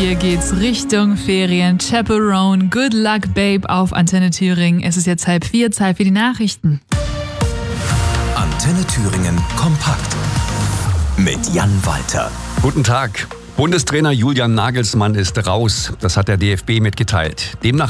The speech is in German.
hier geht's Richtung Ferien. Chaperone, Good Luck Babe auf Antenne Thüringen. Es ist jetzt 3:30, Zeit für die Nachrichten. Antenne Thüringen kompakt mit Jan Walter. Guten Tag. Bundestrainer Julian Nagelsmann ist raus. Das hat der DFB mitgeteilt. Demnach